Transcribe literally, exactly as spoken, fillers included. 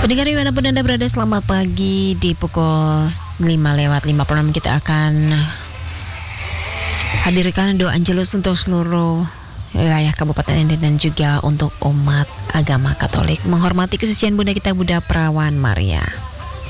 Pendengar dimanapun Anda berada, selamat pagi. Di pukul lima lewat lima puluh enam kita akan hadirkan doa Angelus untuk seluruh wilayah Kabupaten Ende dan juga untuk umat agama Katolik menghormati kesucian Bunda kita Bunda Perawan Maria.